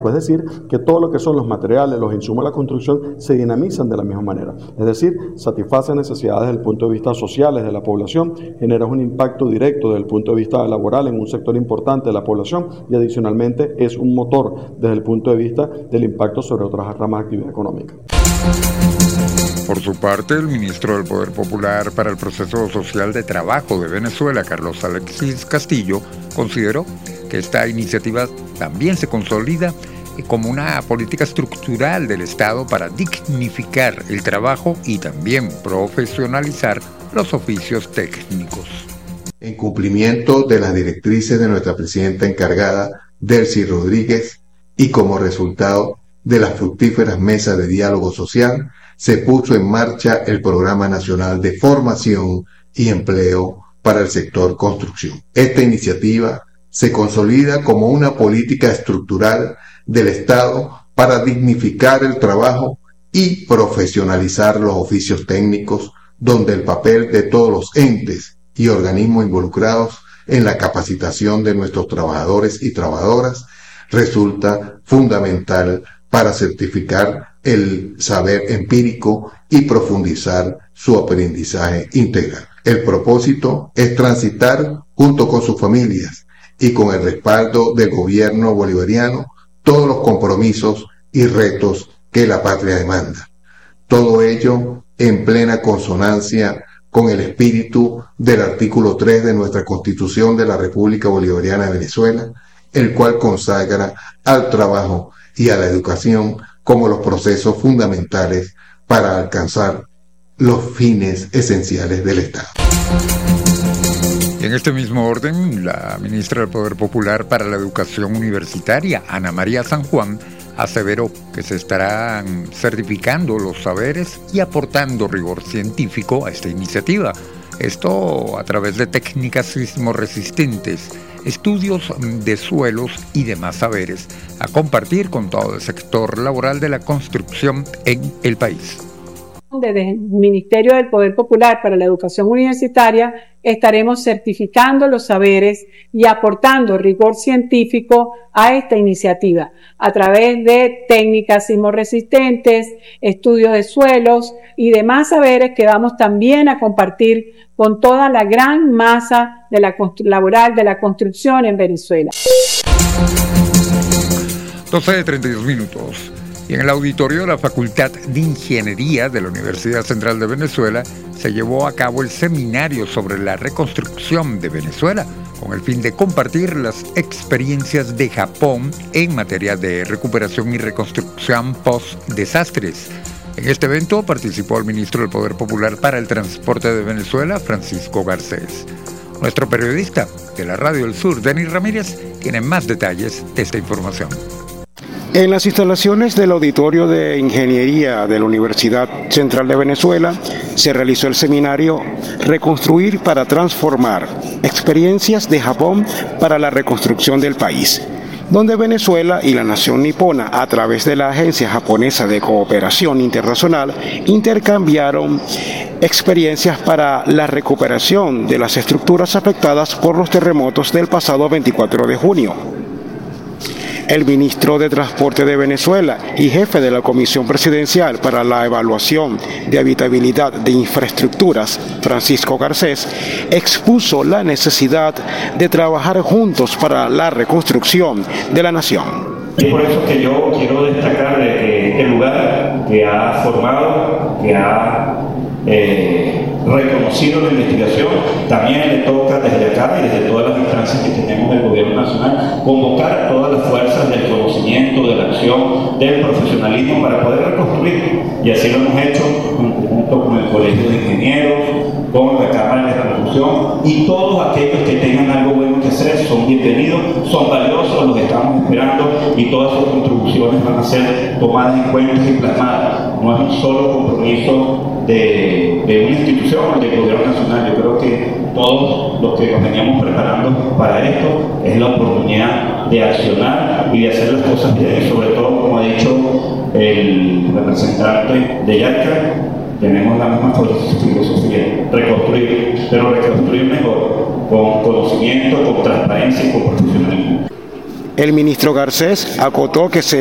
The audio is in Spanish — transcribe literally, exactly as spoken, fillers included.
Es decir, que todo lo que son los materiales, los insumos de la construcción se dinamizan de la misma manera. Es decir, satisfacen necesidades desde el punto de vista sociales de la población, genera un impacto directo desde el punto de vista laboral en un sector importante de la población y adicionalmente es un motor desde el punto de vista del impacto sobre otras ramas de actividad económica. Por su parte, el ministro del Poder Popular para el Proceso Social de Trabajo de Venezuela, Carlos Alexis Castillo, consideró que esta iniciativa también se consolida como una política estructural del Estado para dignificar el trabajo y también profesionalizar los oficios técnicos. En cumplimiento de las directrices de nuestra presidenta encargada, Delcy Rodríguez, y como resultado de las fructíferas mesas de diálogo social, se puso en marcha el Programa Nacional de Formación y Empleo para el sector construcción. Esta iniciativa se consolida como una política estructural del Estado para dignificar el trabajo y profesionalizar los oficios técnicos, donde el papel de todos los entes y organismos involucrados en la capacitación de nuestros trabajadores y trabajadoras resulta fundamental para certificar el saber empírico y profundizar su aprendizaje integral. El propósito es transitar junto con sus familias y con el respaldo del gobierno bolivariano todos los compromisos y retos que la patria demanda. Todo ello en plena consonancia con el espíritu del artículo tres de nuestra Constitución de la República Bolivariana de Venezuela, el cual consagra al trabajo y a la educación como los procesos fundamentales para alcanzar los fines esenciales del Estado. En este mismo orden, la ministra del Poder Popular para la Educación Universitaria, Ana María San Juan, aseveró que se estarán certificando los saberes y aportando rigor científico a esta iniciativa. Esto a través de técnicas sismorresistentes, estudios de suelos y demás saberes, a compartir con todo el sector laboral de la construcción en el país. Desde el Ministerio del Poder Popular para la Educación Universitaria estaremos certificando los saberes y aportando rigor científico a esta iniciativa a través de técnicas sismorresistentes, estudios de suelos y demás saberes que vamos también a compartir con toda la gran masa de la laboral de la construcción en Venezuela. doce de treinta y dos minutos. Y en el auditorio de la Facultad de Ingeniería de la Universidad Central de Venezuela se llevó a cabo el seminario sobre la reconstrucción de Venezuela, con el fin de compartir las experiencias de Japón en materia de recuperación y reconstrucción post-desastres. En este evento participó el ministro del Poder Popular para el Transporte de Venezuela, Francisco Garcés. Nuestro periodista de la Radio del Sur, Denis Ramírez, tiene más detalles de esta información. En las instalaciones del Auditorio de Ingeniería de la Universidad Central de Venezuela se realizó el seminario Reconstruir para Transformar, experiencias de Japón para la reconstrucción del país, donde Venezuela y la nación nipona, a través de la Agencia Japonesa de Cooperación Internacional, intercambiaron experiencias para la recuperación de las estructuras afectadas por los terremotos del pasado veinticuatro de junio. El ministro de Transporte de Venezuela y jefe de la Comisión Presidencial para la Evaluación de Habitabilidad de Infraestructuras, Francisco Garcés, expuso la necesidad de trabajar juntos para la reconstrucción de la nación. Y por eso que yo quiero destacar de que este lugar que ha formado, que ha eh, reconocido la investigación, también le toca desde acá y desde todas las instancias que tenemos del gobierno nacional convocar a todas las fuerzas del conocimiento, de la acción, del profesionalismo para poder reconstruir, y así lo hemos hecho junto con el Colegio de Ingenieros, con la Cámara de Reconstrucción, y todos aquellos que tengan algo bueno que hacer son bienvenidos, son valiosos, los estamos esperando y todas sus contribuciones van a ser tomadas en cuenta y plasmadas. No es un solo compromiso de, de una institución o del gobierno nacional. Yo creo que todos los que nos veníamos preparando para esto es la oportunidad de accionar y de hacer las cosas bien, y sobre todo, como ha dicho el representante de YACA, tenemos la misma filosofía, reconstruir, pero reconstruir mejor, con conocimiento, con transparencia y con profesionalismo. El ministro Garcés acotó que se